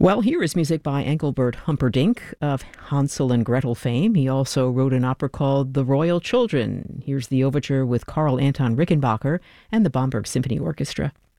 Well, here is music by Engelbert Humperdinck of Hansel and Gretel fame. He also wrote an opera called The Royal Children. Here's the overture with Carl Anton Rickenbacker and the Bamberg Symphony Orchestra.